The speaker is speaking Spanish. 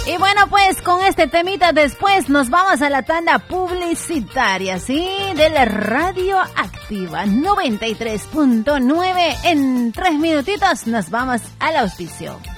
Y bueno, pues con este temita después nos vamos a la tanda publicitaria, ¿sí? De la Radio Activa 93.9. En 3 minutitos nos vamos al auspicio.